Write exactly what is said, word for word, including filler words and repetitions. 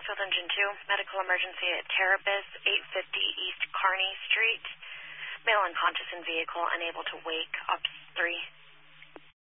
with Engine two. Medical emergency at Terabis, eight fifty East Kearney Street. Male unconscious in vehicle, unable to wake. Ops three.